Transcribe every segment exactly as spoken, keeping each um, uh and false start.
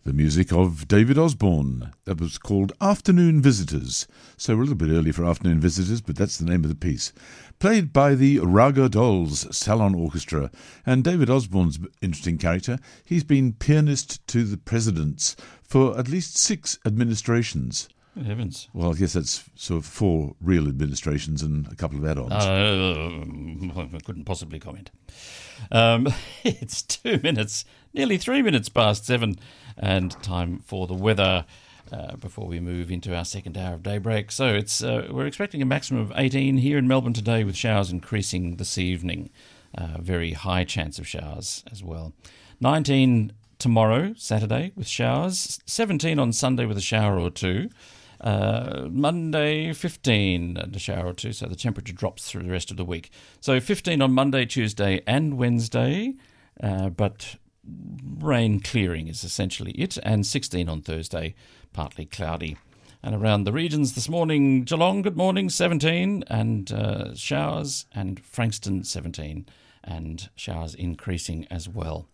The music of David Osborne. That was called Afternoon Visitors. So we're a little bit early for Afternoon Visitors, but that's the name of the piece. Played by the Raga Dolls Salon Orchestra. And David Osborne's interesting character. He's been pianist to the presidents for at least six administrations. Good heavens. Well, I guess that's sort of four real administrations and a couple of add-ons. Uh, I couldn't possibly comment. Um, it's two minutes, nearly three minutes past seven, and time for the weather uh, before we move into our second hour of daybreak. So it's uh, we're expecting a maximum of eighteen here in Melbourne today, with showers increasing this evening. Uh, very high chance of showers as well. nineteen tomorrow, Saturday, with showers. seventeen on Sunday with a shower or two. Uh, Monday, fifteen, and a shower or two, so the temperature drops through the rest of the week. So fifteen on Monday, Tuesday and Wednesday, uh, but rain clearing is essentially it, and sixteen on Thursday, partly cloudy. And around the regions this morning, Geelong, good morning, seventeen, and uh, showers, and Frankston, seventeen, and showers increasing as well.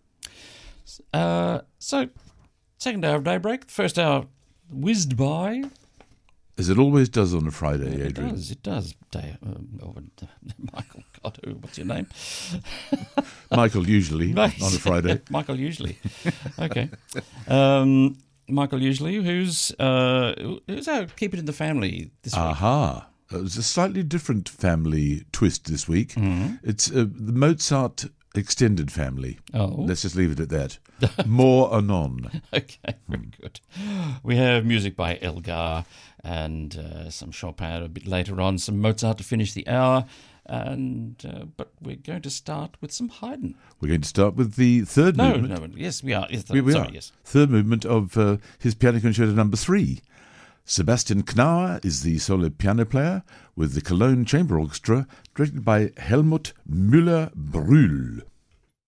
Uh, so, second hour of daybreak, first hour whizzed by. As it always does on a Friday, It Adrian. does, it does. Day, uh, oh, Michael, God, who, what's your name? Michael, usually, on a Friday. Michael, usually. Okay. Um, Michael, usually, who's uh, who's our Keep It in the Family this week? Aha. It was a slightly different family twist this week. Mm-hmm. It's uh, the Mozart extended family. Oh. Let's just leave it at that. More anon. Okay, very good. We have music by Elgar and uh, some Chopin a bit later on, some Mozart to finish the hour, and uh, but we're going to start with some Haydn. We're going to start with the third No, movement. no, yes, we are. Yes, We, we sorry, are. yes. Third movement of uh, his Piano Concerto number three. Sebastian Knauer is the solo piano player with the Cologne Chamber Orchestra, directed by Helmut Müller-Brühl.